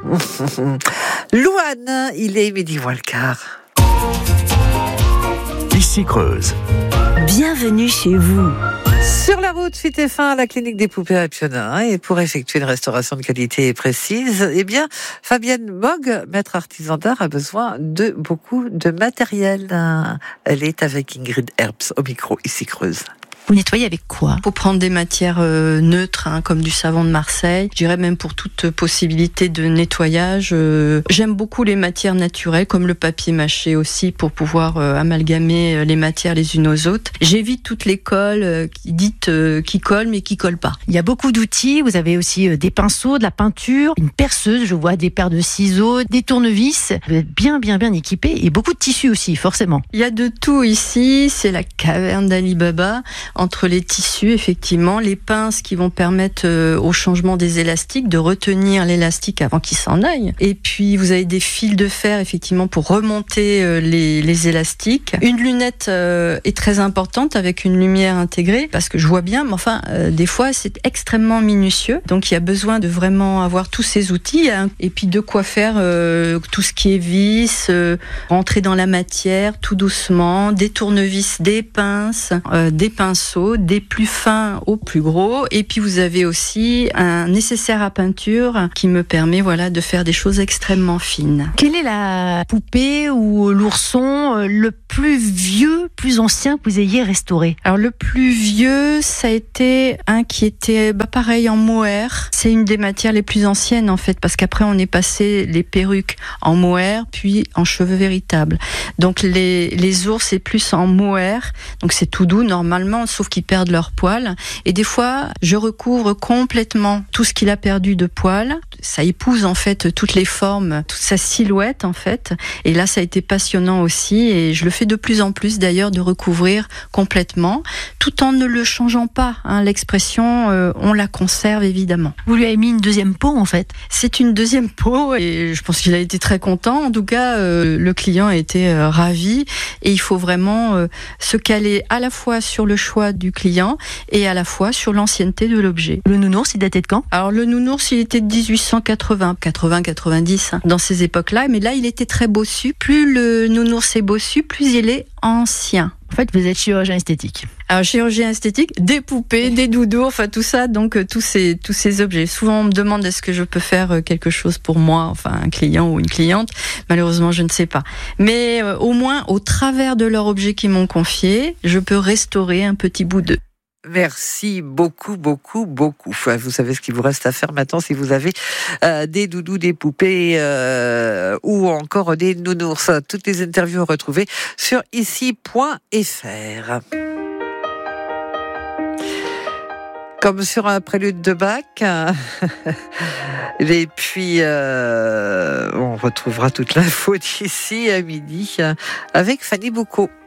Louane, il est midi moins le quart. Ici Creuse. Bienvenue chez vous. Sur la route, fit et fin à la clinique des poupées à Pionin. Et pour effectuer une restauration de qualité et précise, Fabienne Mogg, maître artisan d'art, a besoin de beaucoup de matériel. Elle est avec Ingrid Herbst au micro, ici Creuse. Vous nettoyez avec quoi ? Pour prendre des matières neutres, comme du savon de Marseille, je dirais même pour toute possibilité de nettoyage. J'aime beaucoup les matières naturelles, comme le papier mâché aussi, pour pouvoir amalgamer les matières les unes aux autres. J'évite toutes les colles qui collent mais qui collent pas. Il y a beaucoup d'outils, vous avez aussi des pinceaux, de la peinture, une perceuse, je vois des paires de ciseaux, des tournevis. Vous êtes bien équipés et beaucoup de tissus aussi, forcément. Il y a de tout ici, c'est la caverne d'Ali Baba. Entre les tissus, effectivement, les pinces qui vont permettre au changement des élastiques, de retenir l'élastique avant qu'il s'en aille. Et puis, vous avez des fils de fer, effectivement, pour remonter les élastiques. Une lunette est très importante avec une lumière intégrée, parce que je vois bien, mais enfin, des fois, c'est extrêmement minutieux. Donc, il y a besoin de vraiment avoir tous ces outils, et puis de quoi faire tout ce qui est vis, rentrer dans la matière tout doucement, des tournevis, des pinces, des pinceaux, des plus fins aux plus gros, et puis vous avez aussi un nécessaire à peinture qui me permet de faire des choses extrêmement fines. Quelle est la poupée ou l'ourson le plus vieux, plus ancien que vous ayez restauré ? Alors le plus vieux, ça a été un qui était pareil en mohair. C'est une des matières les plus anciennes en fait, parce qu'après on est passé les perruques en mohair puis en cheveux véritables. Donc les ours c'est plus en mohair, donc c'est tout doux normalement, sauf qu'ils perdent leurs poils. Et des fois, je recouvre complètement tout ce qu'il a perdu de poils. Ça épouse en fait toutes les formes, toute sa silhouette en fait. Et là, ça a été passionnant aussi. Et je le fais de plus en plus d'ailleurs, de recouvrir complètement, tout en ne le changeant pas. L'expression, on la conserve évidemment. Vous lui avez mis une deuxième peau en fait ? C'est une deuxième peau et je pense qu'il a été très content. En tout cas, le client a été ravi. Et il faut vraiment se caler à la fois sur le choix du client et à la fois sur l'ancienneté de l'objet. Le nounours, il datait de quand ? Alors le nounours, il était de 1880, 90, dans ces époques-là. Mais là, il était très bossu. Plus le nounours est bossu, plus il est ancien. En fait, vous êtes chirurgien esthétique. Alors, chirurgien esthétique, des poupées, des doudous, enfin tout ça, donc tous ces objets. Souvent, on me demande est-ce que je peux faire quelque chose pour moi, enfin un client ou une cliente. Malheureusement, je ne sais pas. Mais au moins, au travers de leur objet qu'ils m'ont confié, je peux restaurer un petit bout d'eux. Merci beaucoup. Vous savez ce qu'il vous reste à faire maintenant si vous avez des doudous, des poupées ou encore des nounours. Toutes les interviews retrouvées sur ici.fr. Comme sur un prélude de Bach. Et puis, on retrouvera toute l'info d'ici à midi avec Fanny Boucaud.